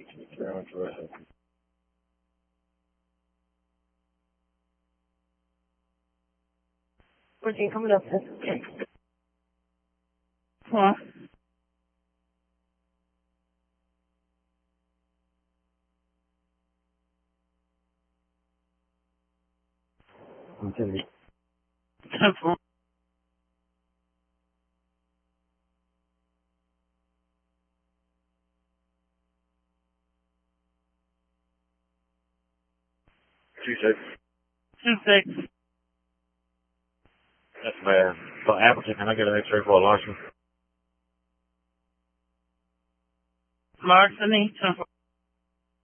Very much for that. Working coming up. Okay. Huh? Continue. Temple. Two six. 2-6. That's bad. So Appleton, can I get an X-ray for a Larson? Larceny. Temple.